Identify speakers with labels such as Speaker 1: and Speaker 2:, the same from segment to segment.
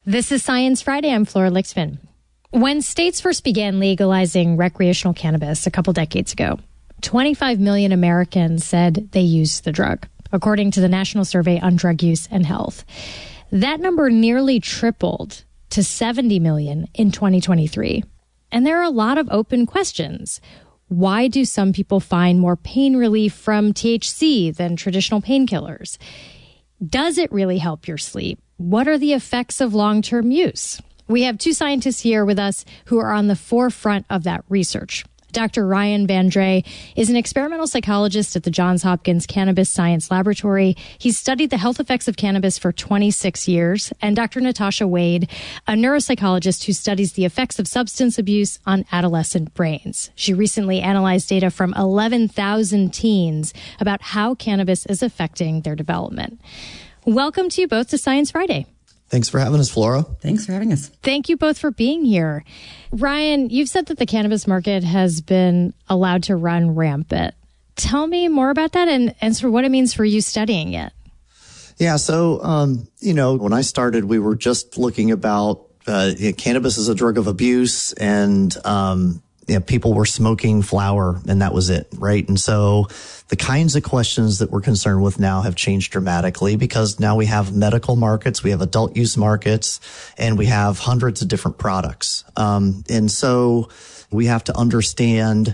Speaker 1: This is Science Friday. I'm Flora Lixman. When states first began legalizing recreational cannabis a couple decades ago, 25 million Americans said they used the drug, according to the National Survey on Drug Use and Health. That number nearly tripled to 70 million in 2023. And there are a lot of open questions. Why do some people find more pain relief from THC than traditional painkillers? Does it really help your sleep? What are the effects of long-term use? We have two scientists here with us who are on the forefront of that research. Dr. Ryan Vandré is an experimental psychologist at the Johns Hopkins Cannabis Science Laboratory. He's studied the health effects of cannabis for 26 years. And Dr. Natasha Wade, a neuropsychologist who studies the effects of substance abuse on adolescent brains. She recently analyzed data from 11,000 teens about how cannabis is affecting their development. Welcome to you both to Science Friday.
Speaker 2: Thanks for having us, Flora.
Speaker 3: Thanks for having us.
Speaker 1: Thank you both for being here. Ryan, you've said that the cannabis market has been allowed to run rampant. Tell me more about that and sort of what it means for you studying it.
Speaker 2: Yeah, so, when I started, we were just looking about cannabis as a drug of abuse and people were smoking flower and that was it, right? And so the kinds of questions that we're concerned with now have changed dramatically because now we have medical markets, we have adult use markets, and we have hundreds of different products. And so we have to understand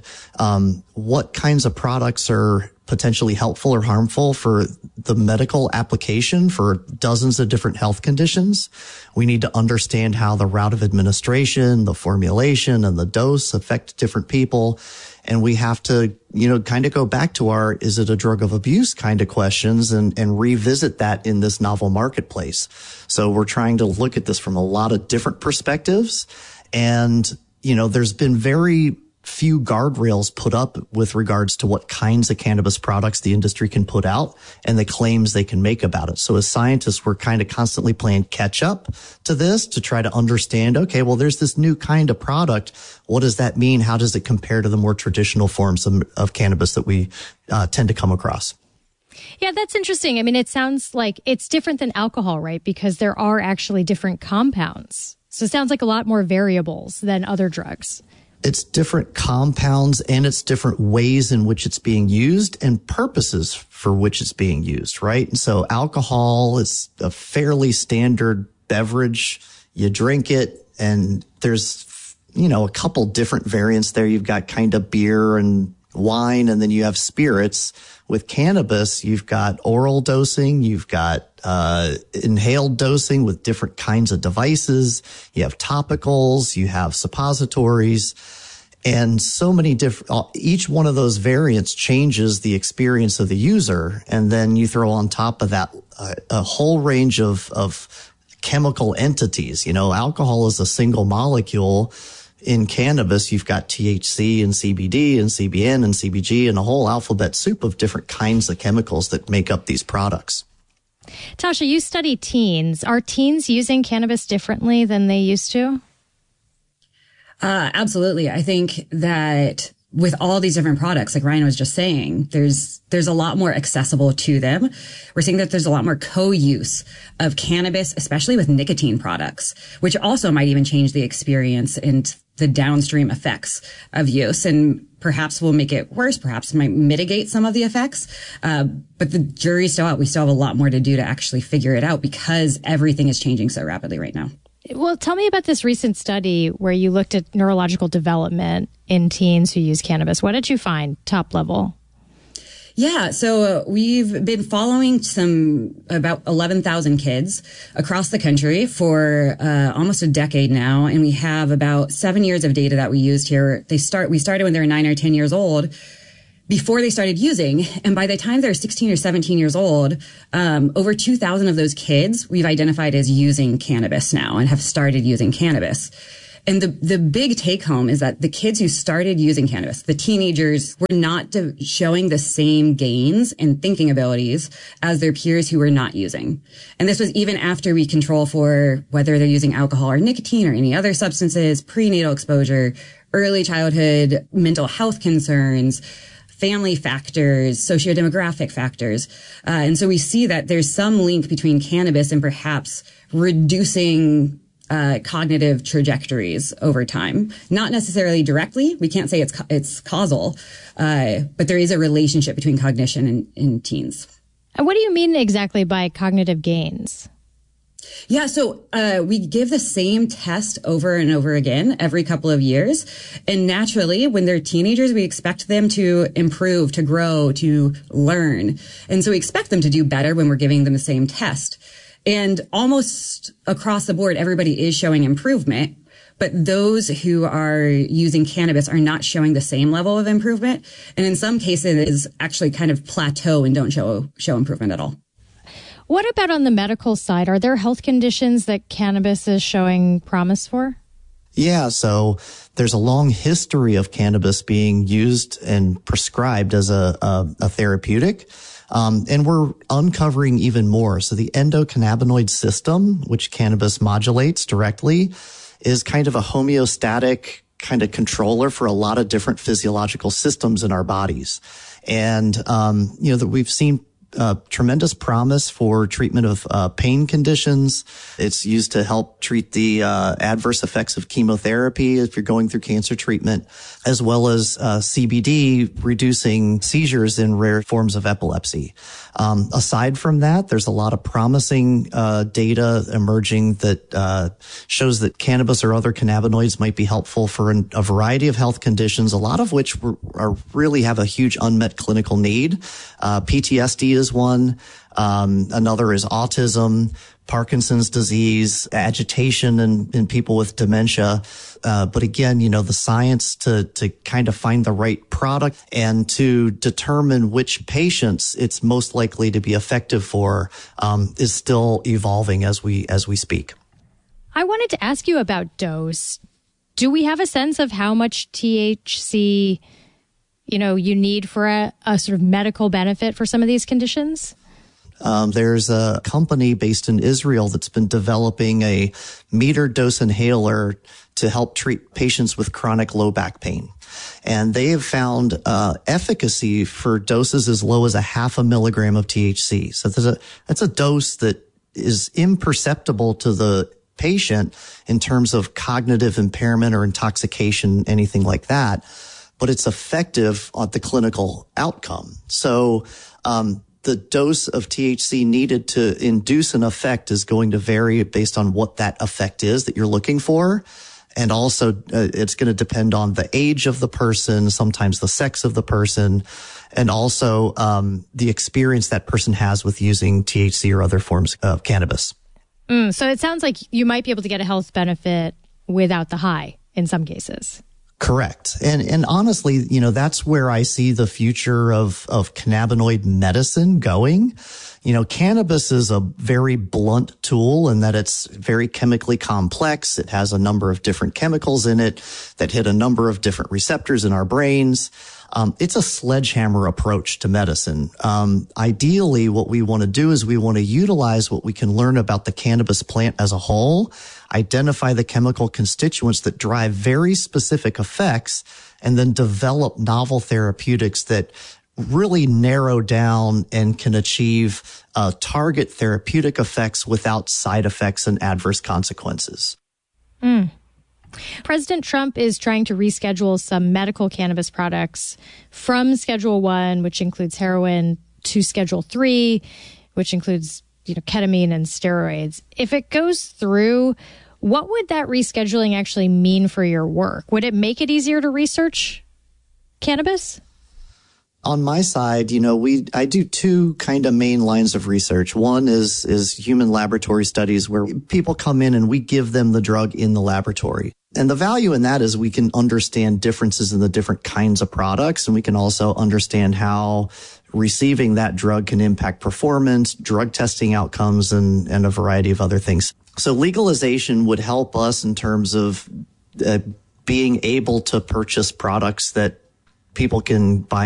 Speaker 2: what kinds of products are potentially helpful or harmful for the medical application for dozens of different health conditions. We need to understand how the route of administration, the formulation, and the dose affect different people. And we have to, kind of go back to our, is it a drug of abuse kind of questions and revisit that in this novel marketplace. So we're trying to look at this from a lot of different perspectives. And, there's been very few guardrails put up with regards to what kinds of cannabis products the industry can put out and the claims they can make about it. So as scientists, we're kind of constantly playing catch up to this to try to understand, okay, well, there's this new kind of product. What does that mean? How does it compare to the more traditional forms of cannabis that we tend to come across?
Speaker 1: Yeah, that's interesting. I mean, it sounds like it's different than alcohol, right? Because there are actually different compounds. So it sounds like a lot more variables than other drugs.
Speaker 2: It's different compounds and it's different ways in which it's being used and purposes for which it's being used, right? And so alcohol is a fairly standard beverage. You drink it and there's, a couple different variants there. You've got kind of beer and wine, and then you have spirits. With cannabis, you've got oral dosing, you've got inhaled dosing with different kinds of devices, you have topicals, you have suppositories, and so many different, each one of those variants changes the experience of the user. And then you throw on top of that a whole range of chemical entities. Alcohol is a single molecule. In cannabis, you've got THC and CBD and CBN and CBG and a whole alphabet soup of different kinds of chemicals that make up these products.
Speaker 1: Tasha, you study teens. Are teens using cannabis differently than they used to?
Speaker 3: Absolutely. I think that with all these different products, like Ryan was just saying, there's a lot more accessible to them. We're seeing that there's a lot more co-use of cannabis, especially with nicotine products, which also might even change the experience and the downstream effects of use, and perhaps will make it worse, perhaps might mitigate some of the effects. But the jury's still out. We still have a lot more to do to actually figure it out because everything is changing so rapidly right now.
Speaker 1: Well, tell me about this recent study where you looked at neurological development in teens who use cannabis. What did you find top level?
Speaker 3: Yeah, so we've been following about 11,000 kids across the country for almost a decade now, and we have about 7 years of data that we used here. We started when they were 9 or 10 years old, before they started using, and by the time they're 16 or 17 years old, over 2,000 of those kids we've identified as using cannabis now and have started using cannabis. And the big take home is that the kids who started using cannabis, the teenagers, were not showing the same gains in thinking abilities as their peers who were not using. And this was even after we control for whether they're using alcohol or nicotine or any other substances, prenatal exposure, early childhood mental health concerns, family factors, sociodemographic factors. And so we see that there's some link between cannabis and perhaps reducing cognitive trajectories over time. Not necessarily directly. We can't say it's causal, but there is a relationship between cognition in teens.
Speaker 1: And what do you mean exactly by cognitive gains?
Speaker 3: Yeah, so we give the same test over and over again every couple of years. And naturally, when they're teenagers, we expect them to improve, to grow, to learn. And so we expect them to do better when we're giving them the same test. And almost across the board, everybody is showing improvement. But those who are using cannabis are not showing the same level of improvement. And in some cases, it is actually kind of plateau and don't show improvement at all.
Speaker 1: What about on the medical side? Are there health conditions that cannabis is showing promise for?
Speaker 2: Yeah, so there's a long history of cannabis being used and prescribed as a therapeutic. And we're uncovering even more. So the endocannabinoid system, which cannabis modulates directly, is kind of a homeostatic kind of controller for a lot of different physiological systems in our bodies. And, that we've seen tremendous promise for treatment of pain conditions. It's used to help treat the adverse effects of chemotherapy if you're going through cancer treatment, as well as CBD, reducing seizures in rare forms of epilepsy. Aside from that, there's a lot of promising data emerging that shows that cannabis or other cannabinoids might be helpful for a variety of health conditions, a lot of which really have a huge unmet clinical need. PTSD is one. Another is autism, Parkinson's disease, agitation in people with dementia. But again, the science to kind of find the right product and to determine which patients it's most likely to be effective for, is still evolving as we speak.
Speaker 1: I wanted to ask you about dose. Do we have a sense of how much THC, you need for a sort of medical benefit for some of these conditions?
Speaker 2: There's a company based in Israel that's been developing a metered dose inhaler to help treat patients with chronic low back pain. And they have found efficacy for doses as low as 0.5 milligram of THC. So that's a dose that is imperceptible to the patient in terms of cognitive impairment or intoxication, anything like that. But it's effective on the clinical outcome. So, the dose of THC needed to induce an effect is going to vary based on what that effect is that you're looking for. And also, it's going to depend on the age of the person, sometimes the sex of the person, and also the experience that person has with using THC or other forms of cannabis.
Speaker 1: So it sounds like you might be able to get a health benefit without the high in some cases.
Speaker 2: Correct. And honestly, that's where I see the future of cannabinoid medicine going. Cannabis is a very blunt tool in that it's very chemically complex. It has a number of different chemicals in it that hit a number of different receptors in our brains. It's a sledgehammer approach to medicine. Ideally, what we want to do is we want to utilize what we can learn about the cannabis plant as a whole, identify the chemical constituents that drive very specific effects, and then develop novel therapeutics that really narrow down and can achieve target therapeutic effects without side effects and adverse consequences.
Speaker 1: President Trump is trying to reschedule some medical cannabis products from Schedule 1, which includes heroin, to Schedule 3, which includes, ketamine and steroids. If it goes through, what would that rescheduling actually mean for your work? Would it make it easier to research cannabis?
Speaker 2: On my side, I do two kind of main lines of research. One is human laboratory studies where people come in and we give them the drug in the laboratory. And the value in that is we can understand differences in the different kinds of products, and we can also understand how receiving that drug can impact performance, drug testing outcomes, and a variety of other things. So legalization would help us in terms of being able to purchase products that people can buy